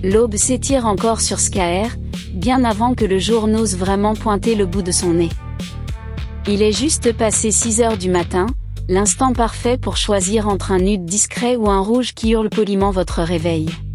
L'aube s'étire encore sur Skaer, bien avant que le jour n'ose vraiment pointer le bout de son nez. Il est juste passé 6 heures du matin, l'instant parfait pour choisir entre un nude discret ou un rouge qui hurle poliment votre réveil.